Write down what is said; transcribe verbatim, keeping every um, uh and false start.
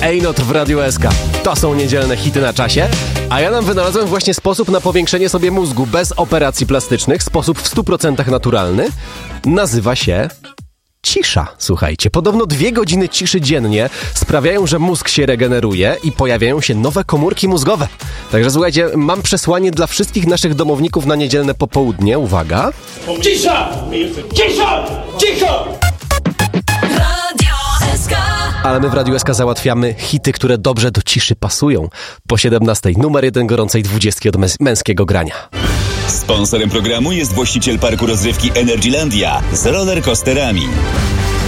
Einot w Radiu S K. To są niedzielne hity na czasie, a ja nam wynalazłem właśnie sposób na powiększenie sobie mózgu bez operacji plastycznych, sposób w stu procentach naturalny. Nazywa się cisza. Słuchajcie, podobno dwie godziny ciszy dziennie sprawiają, że mózg się regeneruje i pojawiają się nowe komórki mózgowe. Także słuchajcie, mam przesłanie dla wszystkich naszych domowników na niedzielne popołudnie. Uwaga. Cisza! Cisza! Cisza! Ale my w Radiu S K załatwiamy hity, które dobrze do ciszy pasują. Po siedemnastej numer jeden gorącej dwudziestki od męs- męskiego grania. Sponsorem programu jest właściciel parku rozrywki Energylandia z rollercoasterami.